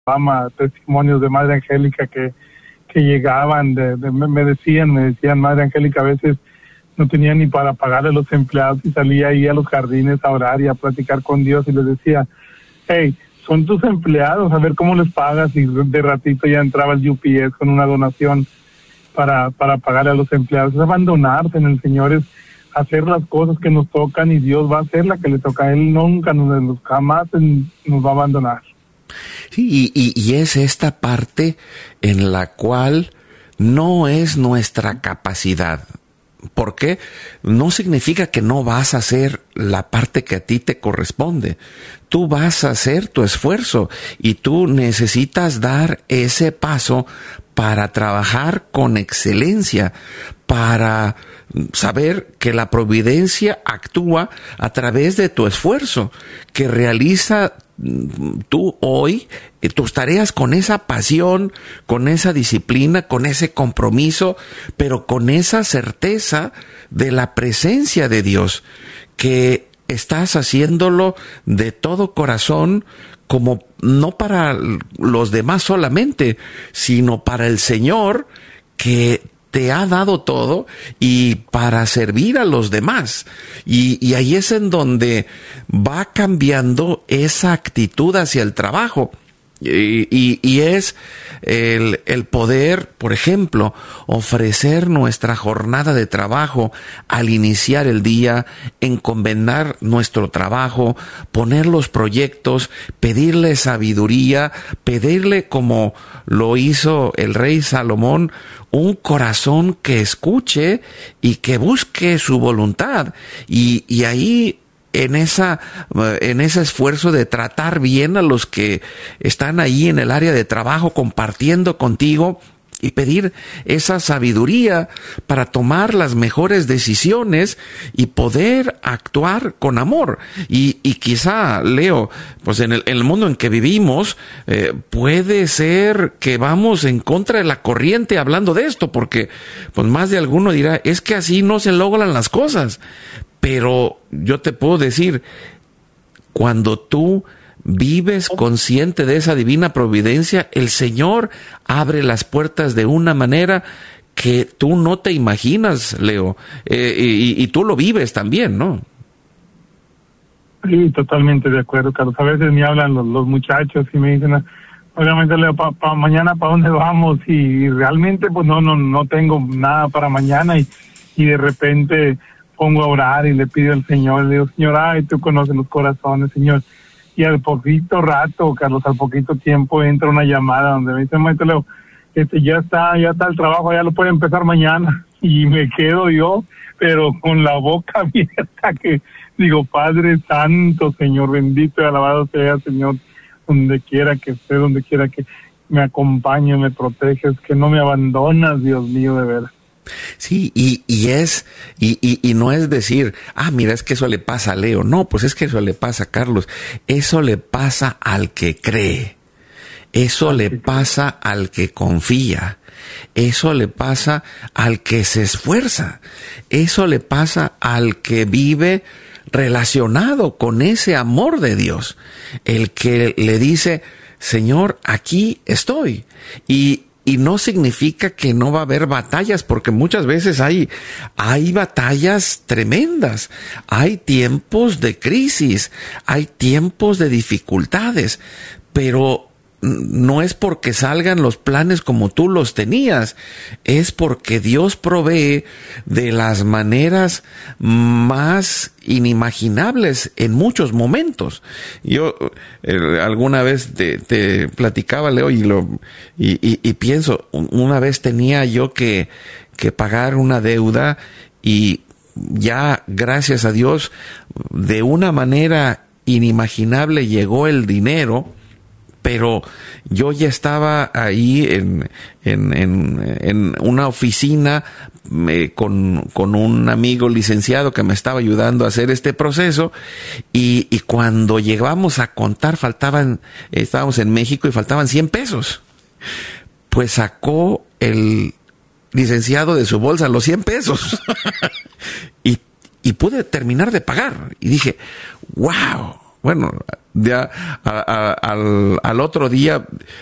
testimonios de Madre Angélica que llegaban, me decían, Madre Angélica a veces no tenía ni para pagarle a los empleados y salía ahí a los jardines a orar y a platicar con Dios y les decía, hey, son tus empleados, a ver cómo les pagas, y de ratito ya entraba el UPS con una donación para pagarle a los empleados. Es abandonarse en el Señor, es hacer las cosas que nos tocan y Dios va a hacer la que le toca a Él, nunca jamás nos va a abandonar. Sí, y es esta parte en la cual no es nuestra capacidad. ¿Por qué? No significa que no vas a hacer la parte que a ti te corresponde. Tú vas a hacer tu esfuerzo y tú necesitas dar ese paso para trabajar con excelencia, para saber que la providencia actúa a través de tu esfuerzo, que realiza tú hoy tus tareas con esa pasión, con esa disciplina, con ese compromiso, pero con esa certeza de la presencia de Dios, que estás haciéndolo de todo corazón, como no para los demás solamente, sino para el Señor, que te ha dado todo, y para servir a los demás. Y ahí es en donde va cambiando esa actitud hacia el trabajo. Y es el poder, por ejemplo, ofrecer nuestra jornada de trabajo al iniciar el día, encomendar nuestro trabajo, poner los proyectos, pedirle sabiduría, pedirle, como lo hizo el rey Salomón, un corazón que escuche y que busque su voluntad. Y ahí, en ese esfuerzo de tratar bien a los que están ahí en el área de trabajo compartiendo contigo, y pedir esa sabiduría para tomar las mejores decisiones y poder actuar con amor. Y quizá, Leo, pues en el mundo en que vivimos, puede ser que vamos en contra de la corriente hablando de esto, porque pues más de alguno dirá, es que así no se logran las cosas. Pero yo te puedo decir, cuando tú vives consciente de esa divina providencia, el Señor abre las puertas de una manera que tú no te imaginas, Leo, y tú lo vives también, ¿no? Sí, totalmente de acuerdo, Carlos. A veces me hablan los muchachos y me dicen, obviamente, Leo, para mañana, ¿para dónde vamos? Y realmente pues no tengo nada para mañana, y de repente pongo a orar y le pido al Señor, le digo, Señor, ay, tú conoces los corazones, Señor. Y al poquito rato, Carlos, al poquito tiempo entra una llamada donde me dice, maestro Leo, ya está el trabajo, ya lo puede empezar mañana. Y me quedo yo, pero con la boca abierta, que digo, Padre Santo, Señor, bendito y alabado sea, Señor, donde quiera que esté, donde quiera que me acompañes, me proteges, que no me abandonas, Dios mío, de veras. Sí, y no es decir, mira, es que eso le pasa a Leo. No, pues es que eso le pasa a Carlos. Eso le pasa al que cree. Eso le pasa al que confía. Eso le pasa al que se esfuerza. Eso le pasa al que vive relacionado con ese amor de Dios. El que le dice, Señor, aquí estoy. Y no significa que no va a haber batallas, porque muchas veces hay batallas tremendas, hay tiempos de crisis, hay tiempos de dificultades, pero no es porque salgan los planes como tú los tenías, es porque Dios provee de las maneras más inimaginables en muchos momentos. Yo alguna vez te platicaba, Leo, y pienso, una vez tenía yo que pagar una deuda, y ya, gracias a Dios, de una manera inimaginable llegó el dinero. Pero yo ya estaba ahí en una oficina con un amigo licenciado que me estaba ayudando a hacer este proceso, y cuando llegamos a contar, estábamos en México y faltaban 100 pesos. Pues sacó el licenciado de su bolsa los 100 pesos y pude terminar de pagar. Y dije, wow. Bueno, Ya al otro día